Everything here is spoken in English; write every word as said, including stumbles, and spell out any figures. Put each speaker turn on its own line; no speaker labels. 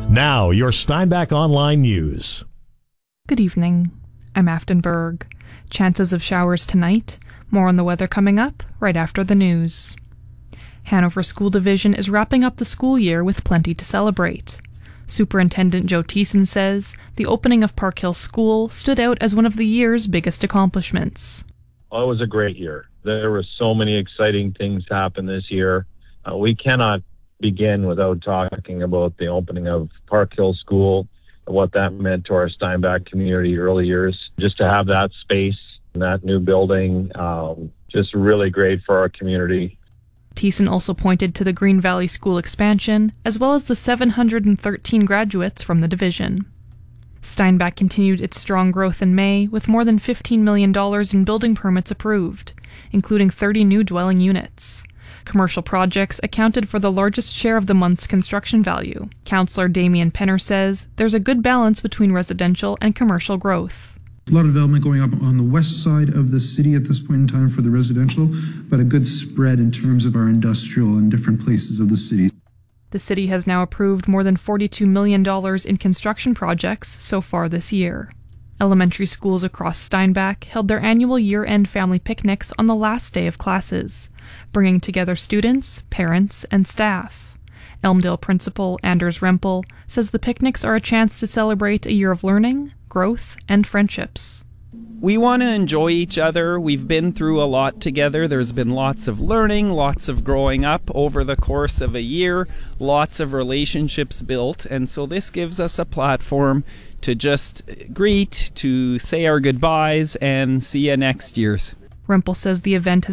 Now, your Steinbach Online News.
Good evening. I'm Aftenberg. Chances of showers tonight. More on the weather coming up right after the news. Hanover School Division is wrapping up the school year with plenty to celebrate. Superintendent Joe Thiessen says the opening of Park Hill School stood out as one of the year's biggest accomplishments.
Well, it was a great year. There were so many exciting things happen this year. Uh, we cannot begin without talking about the opening of Park Hill School, what that meant to our Steinbach community early years. Just to have that space and that new building, um, just really great for our community.
Thiessen also pointed to the Green Valley School expansion, as well as the seven hundred thirteen graduates from the division. Steinbach continued its strong growth in May, with more than fifteen million dollars in building permits approved, including thirty new dwelling units. Commercial projects accounted for the largest share of the month's construction value. Councillor Damien Penner says there's a good balance between residential and commercial growth.
A lot of development going up on the west side of the city at this point in time for the residential, but a good spread in terms of our industrial in different places of the city.
The city has now approved more than forty-two million dollars in construction projects so far this year. Elementary schools across Steinbach held their annual year-end family picnics on the last day of classes, bringing together students, parents, and staff. Elmdale Principal Anders Rempel says the picnics are a chance to celebrate a year of learning, growth, and friendships.
We want to enjoy each other. We've been through a lot together. There's been lots of learning, lots of growing up over the course of a year, lots of relationships built, and so this gives us a platform to just greet, to say our goodbyes, and see you next year's.
Rempel says the event has